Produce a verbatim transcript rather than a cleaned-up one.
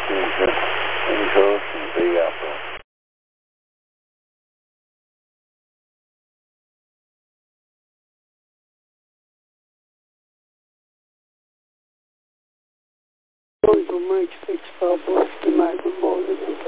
East Coast and Big Apple. Going to Mike six, Papa, to my